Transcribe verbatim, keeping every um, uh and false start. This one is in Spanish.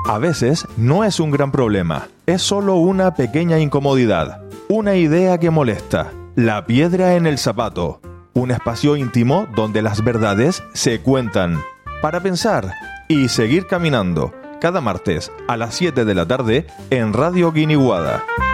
A veces no es un gran problema, es solo una pequeña incomodidad, una idea que molesta, la piedra en el zapato, un espacio íntimo donde las verdades se cuentan. Para pensar y seguir caminando, cada martes a las siete de la tarde en Radio Guiniguada.